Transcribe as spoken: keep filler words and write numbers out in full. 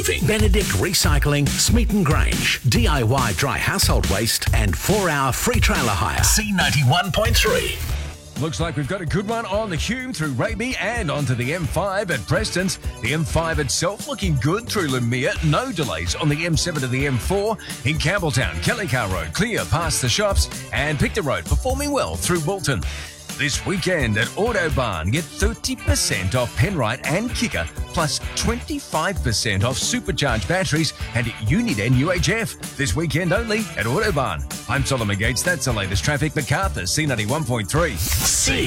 Moving, Benedict Recycling, Smeaton Grange, D I Y dry household waste, and four-hour free trailer hire. C ninety-one point three. Looks like we've got a good one on the Hume through Raby and onto the M five at Preston's. The M five itself looking good through Lemire. No delays on the M seven to the M four. In Campbelltown, Kellycar Road clear past the shops, and Pictor Road performing well through Wilton. This weekend at Autobarn, get thirty percent off Penrite and Kicker, plus twenty-five percent off supercharged batteries and Uniden U H F. This weekend only at Autobarn. I'm Solomon Gates. That's the latest traffic. MacArthur, C ninety-one point three. C